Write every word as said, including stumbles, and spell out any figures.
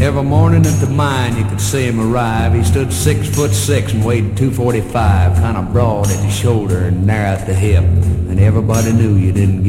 Every morning at the mine you could see him arrive. He stood six foot six and weighed two forty-five, kind of broad at the shoulder and narrow at the hip, and everybody knew you didn't get